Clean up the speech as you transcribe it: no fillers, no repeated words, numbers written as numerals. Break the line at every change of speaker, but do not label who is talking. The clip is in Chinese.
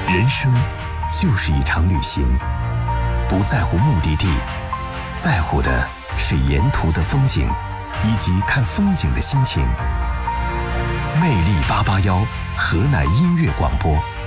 人生就是一场旅行，不在乎目的地，在乎的是沿途的风景，以及看风景的心情。魅力881河南音乐广播。